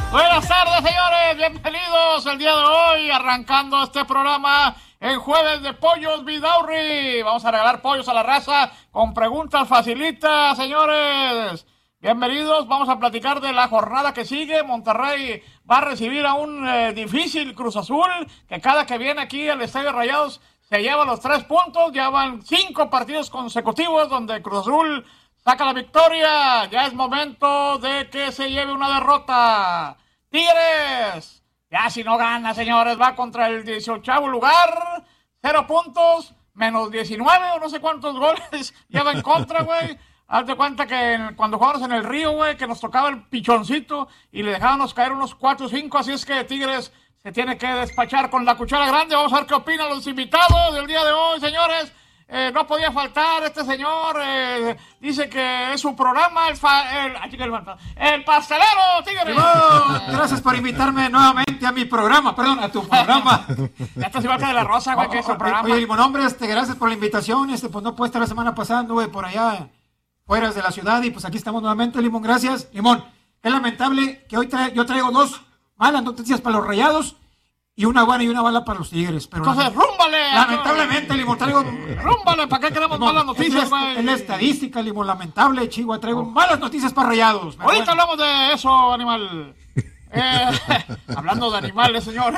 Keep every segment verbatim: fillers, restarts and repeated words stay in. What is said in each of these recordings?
Buenas tardes, señores, bienvenidos el día de hoy, arrancando este programa en Jueves de Pollos Vidaurri. Vamos a regalar pollos a la raza con preguntas facilitas, señores. Bienvenidos, vamos a platicar de la jornada que sigue. Monterrey va a recibir a un eh, difícil Cruz Azul, que cada que viene aquí al Estadio Rayados se lleva los tres puntos. Ya van cinco partidos consecutivos donde Cruz Azul saca la victoria. Ya es momento de que se lleve una derrota. Tigres, ya si no gana, señores, va contra el dieciochavo lugar, cero puntos, menos diecinueve o no sé cuántos goles lleva en contra, güey. Hazte cuenta que cuando jugábamos en el Río, güey, que nos tocaba el pichoncito y le dejábamos caer unos cuatro o cinco, así es que Tigres se tiene que despachar con la cuchara grande. Vamos a ver qué opinan los invitados del día de hoy, señores. Eh, no podía faltar este señor, eh, dice que es su programa, el, fa, el, el pastelero, Tigre. Oh, gracias por invitarme nuevamente a mi programa, perdón, a tu programa. Ya estás igual que de la Rosa, güey, que es su programa. Oye, Limón, hombre, este, gracias por la invitación, este, pues no pude estar la semana pasada, güey, por allá, fuera de la ciudad, y pues aquí estamos nuevamente, Limón, gracias. Limón, es lamentable que hoy tra- yo traigo dos malas noticias para los Rayados, y una buena y una bala para los Tigres. Pero entonces, rúmbale. Lamentablemente, Limón, traigo... Rúmbale, ¿para qué queremos Limón, malas noticias, güey? Es la estadística, Limón, lamentable, Chihuahua. Traigo oh. malas noticias para Rayados. Ahorita bueno. hablamos de eso, animal. Eh, hablando de animales, señor.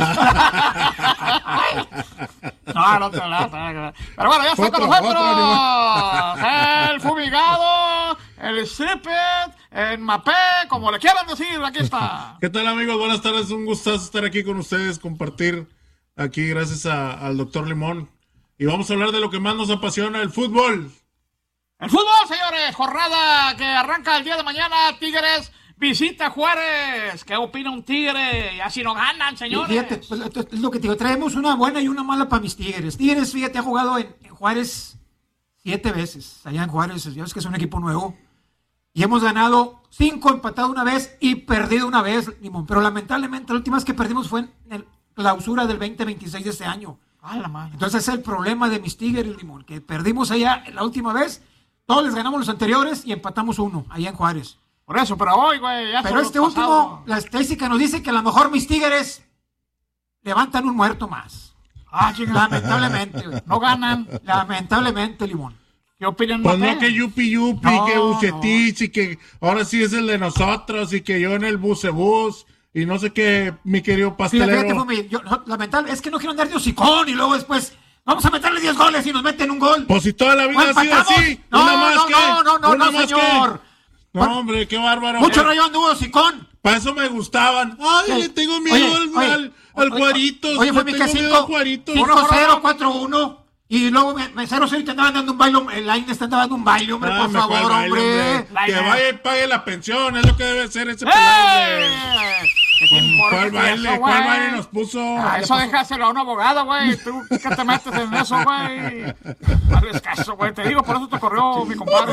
no, no te hablas. Pero bueno, ya está otro, con nosotros. El fumigado, el stripet, el mapé, como le quieran decir, aquí está. ¿Qué tal, amigos? Buenas tardes, un gustazo estar aquí con ustedes, compartir aquí gracias a, al doctor Limón. Y vamos a hablar de lo que más nos apasiona, el fútbol. El fútbol, señores, jornada que arranca el día de mañana, Tigres visita Juárez. ¿Qué opina un Tigre? Ya si no ganan, señores. Fíjate, pues, es lo que te digo, traemos una buena y una mala para mis Tigres. Tigres, fíjate, ha jugado en, en Juárez siete veces. Allá en Juárez, ya ves que es un equipo nuevo. Y hemos ganado cinco, empatado una vez y perdido una vez, Limón. Pero lamentablemente la última vez que perdimos fue en la clausura del veinte veintiséis de este año. Ah, la madre. Entonces es el problema de mis Tigres, Limón, que perdimos allá la última vez. Todos les ganamos los anteriores y empatamos uno allá en Juárez. Por eso, pero hoy, güey, ya Pero este último, pasado. La estadística nos dice que a lo mejor mis Tigres levantan un muerto más. Ah, chingada. Lamentablemente, güey. No ganan. Lamentablemente, Limón. ¿Qué opinan? Pues no, que Yupi Yupi, no, que Bucetich, no. y que ahora sí es el de nosotros, y que yo en el bucebús, y no sé qué, mi querido pastelero. Fíjate, fíjate, yo, no, lamentable, es que no quiero andar de hocicón, y luego después vamos a meterle diez goles y nos meten un gol. Pues si toda la vida ha sido así. No, una más no, que, no, no, no, una no, más señor. Que. No, bueno, hombre, qué bárbaro. Mucho rayón anduvo hocicón. Para eso me gustaban. Ay, Oye, le tengo miedo oye, al, oye, al, al oye, Juaritos. Oye, fue mi que cinco cero, cuatro uno. Y luego me, me cero cero y te andaban dando un baile. El line te andaba dando un baile, hombre, ah, por favor, baile, hombre. hombre. Que vaya y pague la pensión, es lo que debe ser ese pelado. ¿Cuál baile? Eso, ¿Cuál baile nos puso? Ah, eso puso... déjaselo a un abogado, güey. Tú qué te metes en eso, güey. Vale, es caso, güey. Te digo, por eso te corrió mi compadre.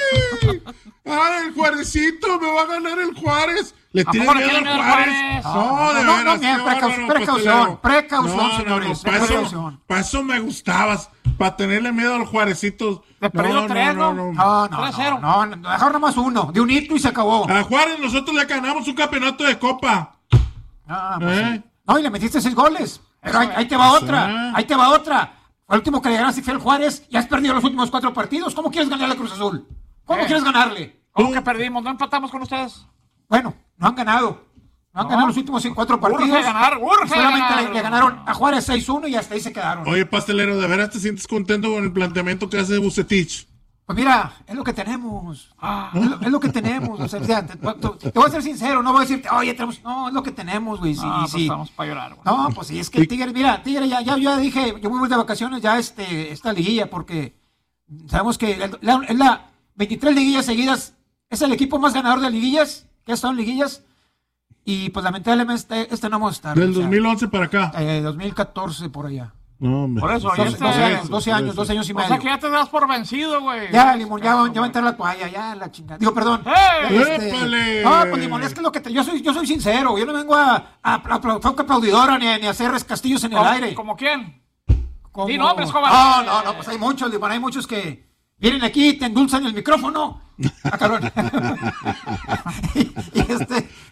¡Ah, el Juarecito! ¡Me va a ganar el Juárez! ¿Le tiene miedo al Juárez? Juárez? No, de no, veras. No, no, precaución, precaución, precaución, no, señores. No, no, para, eso, para eso me gustabas. Para tenerle miedo al Juarecito. De perdido no, tres, no, no. No, no, no, no, no, no, dejaron nomás uno. De un hito y se acabó. A Juárez nosotros le ganamos un campeonato de copa. Ah, pues ¿Eh? sí. No, y le metiste seis goles. Pero ahí, ahí te va otra. Ahí te va otra. El último que le ganaste fue el Juárez y has perdido los últimos cuatro partidos. ¿Cómo quieres ganarle a Cruz Azul? ¿Cómo ¿Eh? quieres ganarle? ¿Cómo que perdimos? ¿No empatamos con ustedes? Bueno, no han ganado. No han no. ganado los últimos cuatro partidos. Urge ganar, urge Solamente ganar. Le, le ganaron a Juárez seis uno y hasta ahí se quedaron. Oye, pastelero, ¿de veras te sientes contento con el planteamiento que hace Bucetich? Pues mira, es lo que tenemos. Ah, es, lo, es lo que tenemos. O sea, te, te, te voy a ser sincero, no voy a decirte, oye, tenemos. No, es lo que tenemos, güey. Sí, no, pues sí. Estamos para llorar, güey. No, pues sí, es que el Tigre, mira, Tigre, ya, ya, ya dije, yo me voy de vacaciones ya este, esta liguilla, porque sabemos que es la, la veintitrés liguillas seguidas, es el equipo más ganador de liguillas, que ha estado en liguillas. Y pues lamentablemente este, este no vamos a estar. Del o sea, dos mil once para acá. Eh, dos mil catorce por allá. No, hombre. Por eso, doce, este, doce años, doce años, doce años y medio. O sea que ya te das por vencido, güey. Ya, Limón, ya, ya va a entrar la toalla, ya la chingada. Digo, perdón. ¡Hey! Este, no, pues Limón, es que lo que te, yo soy, yo soy sincero, yo no vengo a, a, a, a aplaudidora ni, ni a hacer castillos en el ¿Cómo, aire. ¿Como quién? Como... Sí, nombres, joven. No, no, no, pues hay muchos, Limón, hay muchos que vienen aquí y te endulzan el micrófono. Ah, cabrón. y, y este,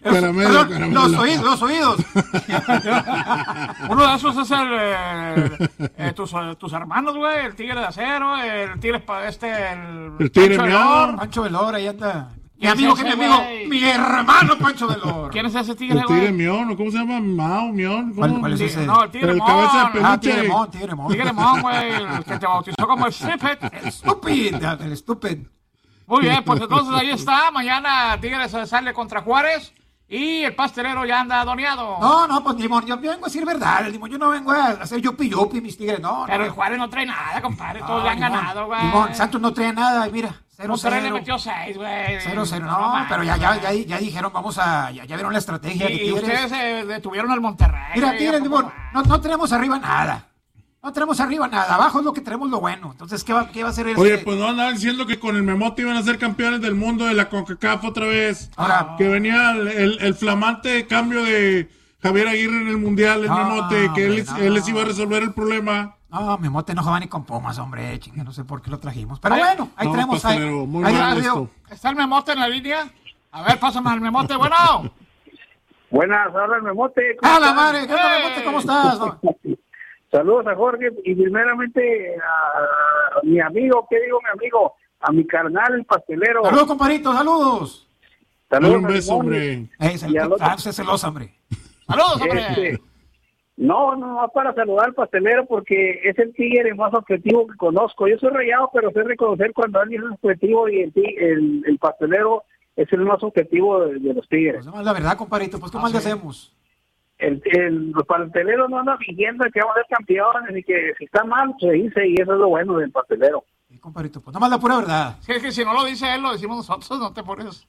Caramelo, Perdón, caramelo. Los oídos, los oídos. Uno de esos es el, eh, eh, tus, tus hermanos, güey, el Tigre de Acero, el Tigre pa- este, el, El Tigre Pancho Miado. Velor. Pancho Velor, ahí anda. Mi ¿Quién amigo es que mi ese, amigo, güey? mi hermano Pancho Velor. ¿Quién es ese Tigre, El Tigre güey? Mión, ¿o cómo se llama? Mao, Mión. ¿cómo? ¿Cuál- cuál es Sí, ese? No, el Tigre El Mon. cabeza de Ah, peluche. Tigre Mon, Tigre Mon. Tigre Mon, güey, el que te bautizó como el Stupid. El estúpido, el estúpido. Muy bien, pues entonces ahí está. Mañana Tigres sale contra Juárez y el pastelero ya anda doneado. No, no, pues Limón, yo vengo a decir verdad, Limón, yo no vengo a hacer yupi yupi, mis tigres, no. Pero no. el Juárez no trae nada, compadre. Todos No, le han Limón, ganado, güey. Limón, Santos no trae nada, y mira, cero Monterrey le cero. metió seis, güey. Cero cero, no, mames, pero ya, ya, ya, güey. ya dijeron, vamos a, ya, ya vieron la estrategia de Y, y Tigres. ustedes eh, detuvieron al Monterrey. Mira, güey, Tigres, ¿a poco Limón, no, no tenemos arriba nada. No tenemos arriba nada, abajo es lo que tenemos lo bueno. Entonces, ¿qué va, qué va a hacer el Oye, pues no andaban diciendo que con el Memote iban a ser campeones del mundo de la CONCACAF otra vez. Ahora- que venía el, el- el flamante cambio de Javier Aguirre en el Mundial, el No, Memote, que él, hombre, les- no. él les iba a resolver el problema. No, Memote no juega ni con Pumas, hombre, chinga, no sé por qué lo trajimos. Pero Ay, bueno, ahí no, tenemos ahí. pastelero, muy ahí mal el esto. ¿Está el Memote en la línea? A ver, pásame al Memote. Bueno. Buenas, habla el Memote. ¿cómo ¡Ah, la están? madre! ¿Qué onda, ¡Hey! Memote? ¿Cómo estás? No? Saludos a Jorge y primeramente a mi amigo, ¿qué digo mi amigo? A mi carnal, el pastelero. Saludos, compadrito, saludos. Dale Saludos un a beso, Limón. hombre. Eh, Y al otro- ah, sé celosa, hombre. Saludos, hombre. Este, no, no, no, para saludar al pastelero porque es el tigre más objetivo que conozco. Yo soy rayado, pero sé reconocer cuando alguien es objetivo y el, ti- el, el pastelero es el más objetivo de, de los tigres. Pues no, la verdad, compadrito, pues ¿qué Ah, más le sí. hacemos? El, el, los pasteleros no andan fingiendo que vamos a ser campeones y que si está mal, se dice, y eso es lo bueno del pastelero. Sí, compadrito, pues nomás la pura verdad. Es que si no lo dice él, lo decimos nosotros, no te pones.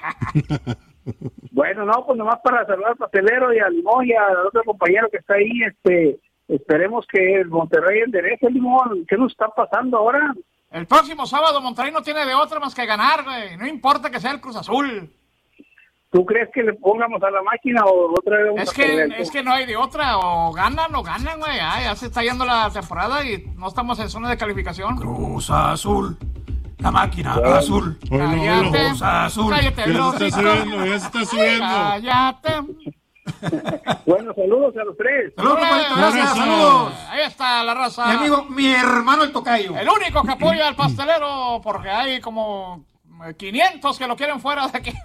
Bueno, no, pues nomás para saludar al pastelero y al Limón y al otro compañero que está ahí, este, esperemos que el Monterrey enderece, Limón. ¿Qué nos está pasando ahora? El próximo sábado Monterrey no tiene de otra más que ganar, güey. No importa que sea el Cruz Azul. ¿Tú crees que le pongamos a la máquina o otra vez vamos Es a que, perder? es que no hay de otra. O ganan o ganan, güey. Ya, ya se está yendo la temporada y no estamos en zona de calificación. Cruz Azul, la máquina Bueno. azul. Oílo, Cállate. oílo. Cruz Azul. Cállate, Ya se está brocito. subiendo, ya se está subiendo. Cállate. Bueno, saludos a los tres. Saludos, compadrito, Un gracias, abrazo. saludos. Ahí está la raza. Mi amigo, mi hermano el tocayo. El único que apoya al pastelero, porque hay como quinientos que lo quieren fuera de aquí.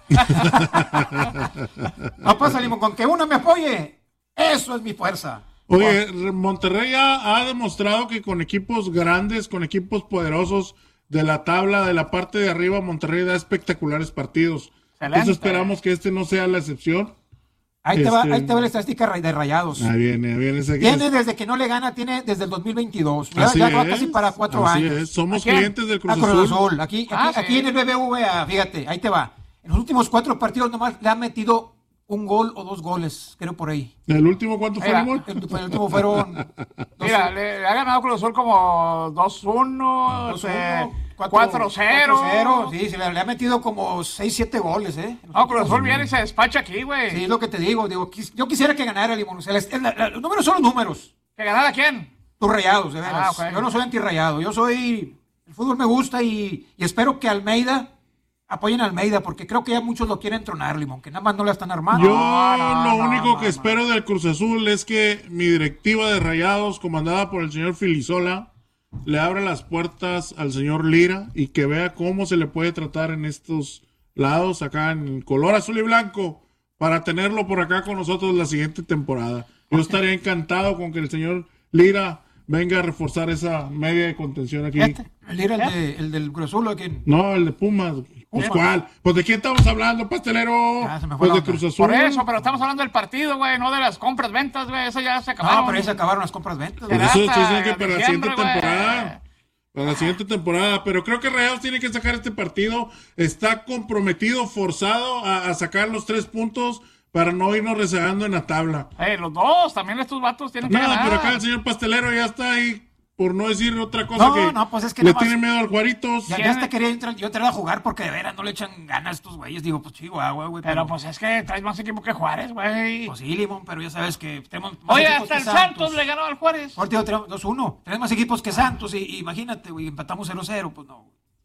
No pasa, Limón, con que uno me apoye, eso es mi fuerza. Oye, Monterrey ha, ha demostrado que con equipos grandes, con equipos poderosos de la tabla, de la parte de arriba, Monterrey da espectaculares partidos. Excelente. Entonces esperamos que este no sea la excepción. Ahí te va, Este- ahí te va la estadística de Rayados. Ahí viene, ahí viene ese. Tiene desde que no le gana, tiene desde el dos mil veintidós. Ya, Así ya va es, casi para cuatro así años. es. Somos ¿A quién? clientes del Cruz Ah, Cruz Azul. Azul. Aquí, aquí, Ah, sí. aquí en el B B V A, fíjate, ahí te va. En los últimos cuatro partidos nomás le han metido un gol o dos goles, creo por ahí. ¿El último cuánto fue, Mira, Limón? El, el último fueron dos- Mira, le, le ha ganado Cruz Azul como dos uno, dos este, uno, cuatro- cuatro cero. cuatro cero. Sí, sí, le, le ha metido como seis, siete goles, ¿eh? No, Cruz Azul viene y se despacha aquí, güey. Sí, es lo que te digo. Digo, quis- yo quisiera que ganara Limón. O sea, el- la- la- los números son los números. ¿Que ganara quién? Tus Rayados, de veras. Ah, ok. Yo no soy antirrayado. Yo soy... El fútbol me gusta y, y espero que Almeida... Apoyen a Almeida, porque creo que ya muchos lo quieren tronar, Limón, que nada más no la están armando. Yo No, no, lo no, único no, que no. espero del Cruz Azul es que mi directiva de Rayados, comandada por el señor Filisola, le abra las puertas al señor Lira y que vea cómo se le puede tratar en estos lados, acá en color azul y blanco, para tenerlo por acá con nosotros la siguiente temporada. Yo estaría encantado con que el señor Lira venga a reforzar esa media de contención aquí. Este, el, era el, de- el del Cruz Azul, ¿o quién? No, el de Pumas. Pues, ¿cuál? Pues, ¿de quién estamos hablando, pastelero? Ah, se me fue Pues la de onda. Cruz Azul. Por eso, pero estamos hablando del partido, güey, no de las compras, ventas, güey. Eso ya se acabaron. No, pero ahí se acabaron las compras ventas. Por ¿verdad? eso hasta estoy diciendo que para la diciembre, siguiente güey. temporada. Para la siguiente temporada. Pero creo que Rayados tiene que sacar este partido. Está comprometido, forzado a, a sacar los tres puntos para no irnos rezagando en la tabla. Eh, los dos, también estos vatos tienen que No, ganar. pero acá el señor pastelero ya está ahí, por no decir otra cosa No, que no, pues es que le nada más- tiene miedo al Juaritos. Ya, ya hasta quería entrar, yo entrar a jugar porque de veras no le echan ganas a estos güeyes. Digo, pues chihuahua, güey. Pero pues es que traes más equipo que Juárez, güey. Pues sí, Limón, pero ya sabes que tenemos más Oye, equipos hasta que el Santos le ganó al Juárez. Ahorita tenemos dos uno. Tenemos más equipos que Santos y, y imagínate, güey, empatamos cero cero, pues no.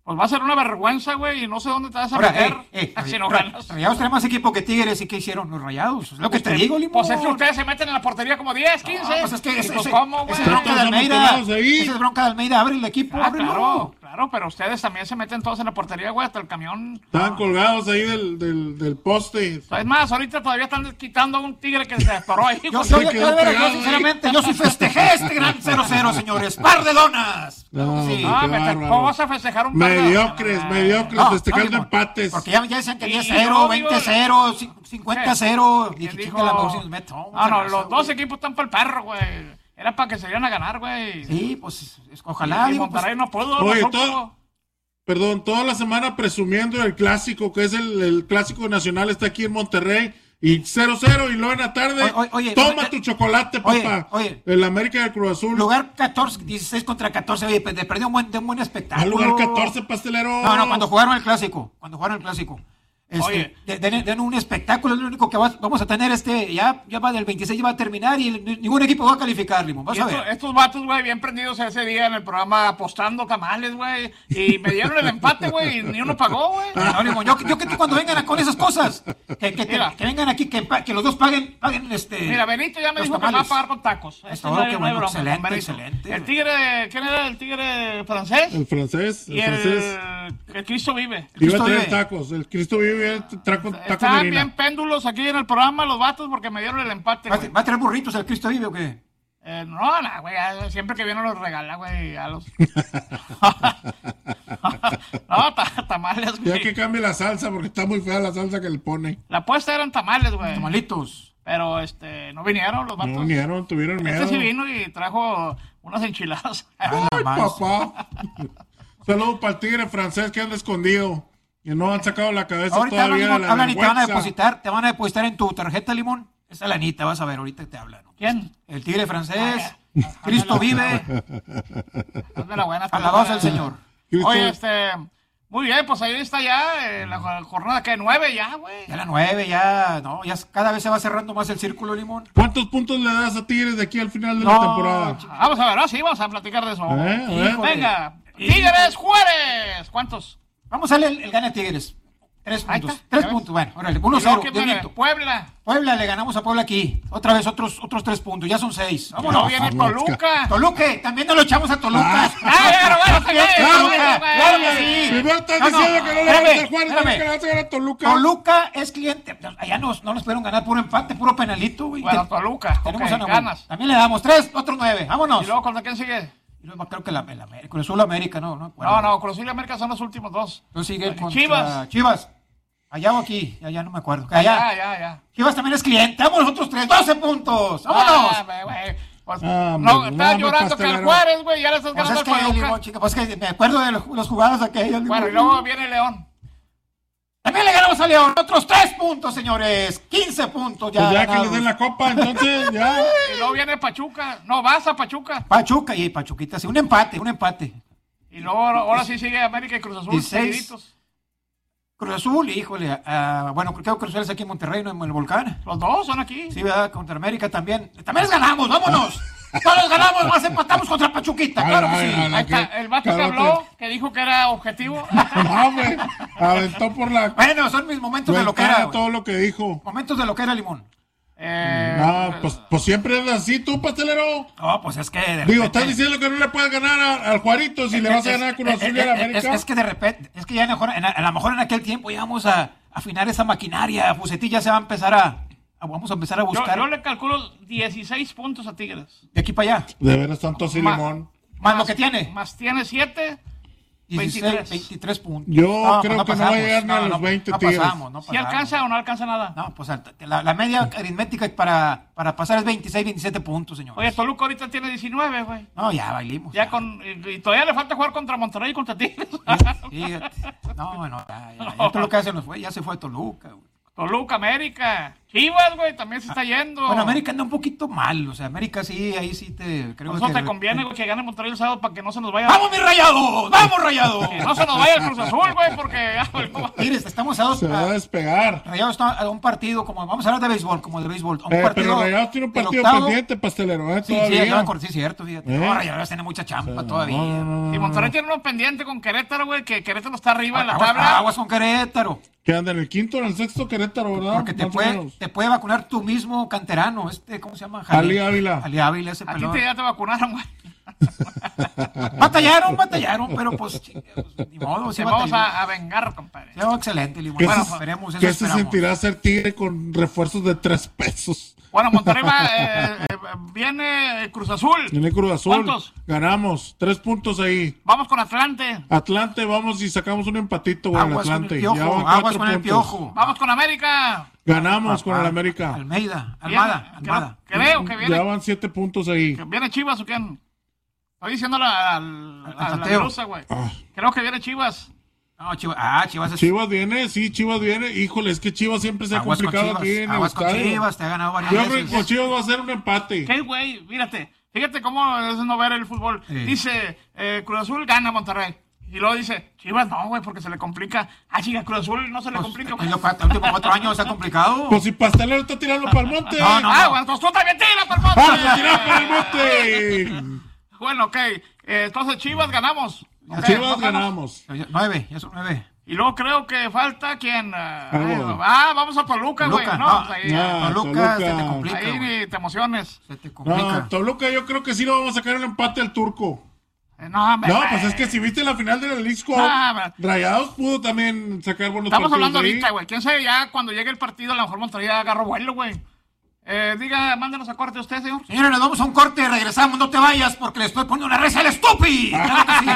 Pues va a ser una vergüenza, güey, y no sé dónde te vas a Ahora, meter eh, eh, si no Ra- ganas. Rayados tiene más equipo que Tigres y ¿qué hicieron los Rayados? Es lo que te Usted- digo, Limón. Pues es que ustedes se meten en la portería como diez, quince. No, pues es que ¿Y ese, pues ese- cómo, güey? esa es bronca de Todos Almeida. amontonados ahí. Esa es bronca de Almeida. Abre el equipo, Ah, ábrelo. claro, claro, pero ustedes también se meten todos en la portería, güey, hasta el camión. Estaban colgados ahí del, del, del poste. Es más, ahorita todavía están quitando a un tigre que se atoró ahí. Yo, güey. yo, Se yo, quedó de veras, yo, pegado, sinceramente, yo sí festejé este gran cero cero, señores. ¡Par de donas! No, Sí. Ah, qué me te- bárbaro. ¿cómo vas a festejar un par de- Mediocres, Ah, mediocres, No, festejando no, Limón, empates. Porque ya, ya decían que Y diez yo cero, digo- veinte cero, cincuenta cero. ¿Quién Dije, dijo? chica, la mejor si nos meto. No, Vamos no, a los rezar, dos güey. equipos están para el perro, güey. Era para que se dieran a ganar, güey. Sí, pues, es- ojalá. Y digo, pues, Monterrey no pudo. Oye, no todo- supo. Perdón, toda la semana presumiendo el clásico, que es el, el clásico nacional, está aquí en Monterrey. Y cero cero, y luego en la tarde, Oye, oye, toma oye, tu chocolate, oye, papá. oye. El América del Cruz Azul. lugar catorce, dieciséis contra catorce. Oye, pues, de perdió un buen, de un buen Al espectáculo. lugar catorce, pastelero. No, no, cuando jugaron el clásico. Cuando jugaron el clásico. Este, Oye. de- den, den un espectáculo, es lo único que va- vamos a tener este, ya, ya va del veintiséis, ya va a terminar y ni- ningún equipo va a calificar, Limón, vas Y a estos, ver. estos vatos, güey, bien prendidos ese día en el programa apostando tamales, güey. Y me dieron el empate, güey, y ni uno pagó, güey. No, Limón, yo, yo que tú cuando vengan a- con esas cosas, que, que, te- Mira. que vengan aquí, que, empa- que los dos paguen, paguen este. Mira, Benito ya me los dijo que me va a tamales. pagar con tacos. Este Oh, no hay- qué no hay bueno, broma, excelente, con Benito. excelente. El tigre, ¿quién era el tigre francés? El francés, el Y francés. el, el Cristo vive. Iba a Cristo traer vive. tacos. El Cristo vive, traco, taco de Estaban harina. bien péndulos aquí en el programa los vatos porque me dieron el empate, ¿Va, a- güey. va a traer burritos el Cristo vive o qué? Eh, no, no, güey, ya siempre que viene los regala, güey, a los... no, ta- tamales, Ya güey. que cambie la salsa, porque está muy fea la salsa que le pone. La apuesta eran tamales, güey. Tamalitos. Pero, este, no vinieron los vatos. No vinieron, tuvieron miedo. Este sí vino y trajo unas enchiladas. Ah, nada más. Papá. Saludos para el tigre francés que anda escondido. Que no han sacado la cabeza Ahorita todavía de Limón, la hablan y te van a vergüenza. depositar, te van a depositar en tu tarjeta, Limón. Esa lanita, vas a ver, ahorita te hablan. ¿Quién? El tigre francés, Cristo vive, Hazme la buena. alabados al Señor. Cristo- Oye, este... Muy bien, pues ahí está ya eh, la jo- jornada que nueve ya, güey. Ya la nueve, ya, no, ya cada vez se va cerrando más el círculo, Limón. ¿Cuántos puntos le das a Tigres de aquí al final de No, la temporada? Vamos a ver, ahora sí, vamos a platicar de eso. Eh, a ver. Híjole. Venga, Tigres Juárez. ¿Cuántos? Vamos a darle el, el gane a Tigres. Tres Ahí puntos. está, Tres ya ves. puntos, bueno, órale, ¿Y uno luego cero. quién viene? Puebla. Puebla, le ganamos a Puebla aquí. Otra vez otros, otros tres puntos, ya son seis. Y luego Vámonos. viene vamos, Toluca. Toluca, también nos lo echamos a Toluca. Ah, pero bueno, está bien, Toluca, está bien, claro que güey. sí. Primero estás No, no, diciendo que no le espérame, vas a hacer Juárez, espérame. ahora que le vas a ganar a Toluca. Toluca es cliente. Allá nos, no nos pudieron ganar puro empate, puro penalito, güey. Bueno, Ten- Toluca, Tenemos ok, a Nahuel. ganas. También le damos tres, otros nueve. Vámonos. ¿Y luego contra quién sigue? Y luego creo que la, la América, Cruz Azul América, no, no. No, no, Cruz Azul y América son los últimos dos. No sigue contra Chivas. Chivas. Allá o aquí, allá no me acuerdo. Ya, Allá. ya, ya. Chivas también es cliente. Vámonos nosotros tres, doce puntos. Vámonos. Ah, güey, güey. Pues, Ah, no, hombre, estás no, llorando que al pastelero. Juárez, güey, ya le estás Pues ganando es al que, Toluca. Limón, chica, pues que me acuerdo de los, los jugadas aquellas. Bueno, y Limón. luego viene León. También le ganamos a León. Otros tres puntos, señores. quince puntos ya. Pues ya que ganados. le den la copa, entonces ya. Y luego viene Pachuca. No, vas a Pachuca. Pachuca y Pachuquita, sí, un empate, un empate. Y luego ahora sí sigue América y Cruz Azul. dieciséis. seguiditos. Cruz Azul, híjole. ah, bueno, creo que Cruz Azul es aquí en Monterrey, no en el Volcán. Los dos son aquí. Sí, ¿verdad? Contra América también. También les ganamos, vámonos. Todos ganamos, más empatamos contra Pachuquita, claro que Ay, sí. ay, Ahí que- está, el vato que cálmate. habló, que dijo que era objetivo. No, güey. Aventó por la. Bueno, son mis momentos de lo que era. ventana güey. todo lo que dijo. Momentos de lo que era, Limón. Eh, No, pues, pues siempre es así, tú, pastelero. No, pues es que de Digo, repente- estás diciendo que no le puedes ganar a- al Juarito si le vas a ganar a Cruz Azul y a la Es- es- América. Es que de repente, es que ya mejor, en, a lo mejor en aquel tiempo ya vamos a afinar esa maquinaria. Fusetilla se va a empezar a, a- vamos a empezar a yo, buscar yo le calculo dieciséis puntos a Tigres. de aquí para allá. De veras, tanto así, Ma- limón. Más lo que tiene. Más tiene siete. dieciséis, veintitrés. veintitrés puntos. Yo No, creo pues que no va a llegar ni a los veinte no Tigres. pasamos, no ¿Si pasamos. alcanza o no alcanza nada? No, pues la, la media aritmética para, para pasar es veintiséis, veintisiete puntos, señor. Oye, Toluca ahorita tiene diecinueve, güey. No, ya bailimos. Ya con, y, y todavía le falta jugar contra Monterrey y contra Tigres. Fíjate. No, bueno, ya, ya, ya Toluca ya se nos fue, ya se fue Toluca, güey. Toluca, América, Chivas, güey, también se está yendo. Bueno, América anda un poquito mal, o sea, América sí, ahí sí te creo Por eso que... te conviene, güey, que gane Monterrey el sábado para que no se nos vaya... ¡Vamos, mis Rayados! ¡Vamos, Rayados! Que no se nos vaya el Cruz Azul, güey, porque... Mires, estamos a dos... Se va a despegar. Rayados está a un partido como... Vamos a hablar de béisbol, como de béisbol. A un Eh, partido, pero Rayados tiene un el partido octavo. pendiente, pastelero, ¿eh? Sí, Todavía. sí, ya me acordé, sí, es cierto, fíjate. ¿Eh? No, Rayados tiene mucha champa todavía. No, no, no, no. Y Monterrey tiene uno pendiente con Querétaro, güey, que Querétaro está arriba en la Aguas, tabla. aguas con Querétaro. Que anda en el quinto o en el sexto Querétaro, ¿verdad? Porque te Más o puede, menos. te puede vacunar tu mismo canterano, este, ¿cómo se llama? Ali Ávila. Ali Ávila, ese A ti pelón. te, ya te vacunaron, güey. Batallaron, batallaron, pero pues, chinga, pues, ni modo. Sí Te vamos batallaron. a, a vengar, compadre. Sí, oh, excelente, Limón. ¿Qué Bueno, se- esperemos, eso ¿Qué se esperamos. sentirá ser Tigre con refuerzos de tres pesos? Bueno, Monterrey va, eh, eh, viene Cruz Azul. Tiene Cruz Azul. ¿Cuántos? Ganamos. Tres puntos ahí. Vamos con Atlante. Atlante, vamos y sacamos un empatito, güey, al Aguas con Atlante. el Ya piojo, van aguas cuatro con el puntos. piojo. Vamos con América. Ganamos con Papá, el América. Almeida, Viene- Almada, creo- Almada. Creo que viene, Ya van siete puntos ahí. que viene Chivas o quién. Estoy diciéndole al, Al a la tanteo. Medusa, güey. Ah. Creo que viene Chivas. No, Chivas, ah, Chivas es... Chivas viene, sí, Chivas viene. Híjole, es que Chivas siempre se ha Aguas con complicado Chivas, aquí en el aguas con estadio. Chivas, te ha ganado varias Yo creo que veces. con Chivas va a ser un empate. ¿Qué, güey? Fíjate. Fíjate cómo es no ver el fútbol. Sí. Dice, eh, Cruz Azul gana Monterrey. Y luego dice, Chivas no, güey, porque se le complica. Ah, chica, Cruz Azul no se le Pues, complica. en los cuat- los últimos cuatro años se ha complicado. Pues si Pastelero está tirando para el monte. No, no. Ah, bueno, entonces tú también tira, por favor. ¡Vamos a tirar para el monte! Bueno, ok. Eh, entonces Chivas ganamos. Ok, Chivas nos vamos. ganamos. Nueve, ya son nueve. Y luego creo que falta quien. ah, bueno. ah, vamos a Toluca, güey. Toluca, No, no. pues ahí, Ah, Toluca, se te Toluca. complica, ahí güey. ni te emociones. Se te No, complica. Toluca yo creo que sí lo vamos a sacar el empate al turco. Eh, No, hombre, No, güey. pues es que si viste la final de la League Cup, No, hombre. Rayados pudo también sacar buenos Estamos partidos hablando de ahí. ahorita, güey. ¿Quién sabe ya cuando llegue el partido? A lo mejor Monterrey agarró vuelo, güey. Eh, diga, mándenos a corte usted, señor. Señores, nos vamos a un corte, regresamos, no te vayas porque le estoy poniendo una reza al estúpido. Claro que sí.